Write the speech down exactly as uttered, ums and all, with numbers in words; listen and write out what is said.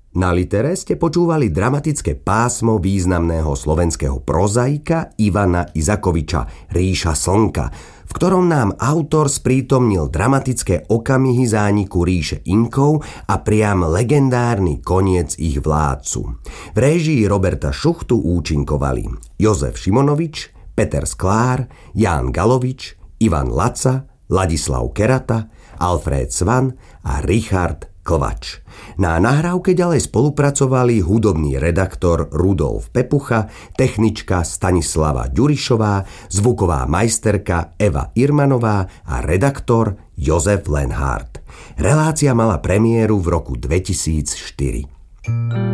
Na Litere ste počúvali dramatické pásmo významného slovenského prozaika Ivana Izakoviča Ríša slnka, v ktorom nám autor sprítomnil dramatické okamihy zániku ríše Inkov a priam legendárny koniec ich vládcu. V réžii Roberta Šuchtu účinkovali Jozef Šimonovič, Peter Sklár, Ján Galovič, Ivan Laca, Ladislav Kerata, Alfréd Svan a Richard Klvač. Na nahrávke ďalej spolupracovali hudobný redaktor Rudolf Pepucha, technička Stanislava Ďurišová, zvuková majsterka Eva Irmanová a redaktor Jozef Lenhardt. Relácia mala premiéru v roku dvetisícštyri.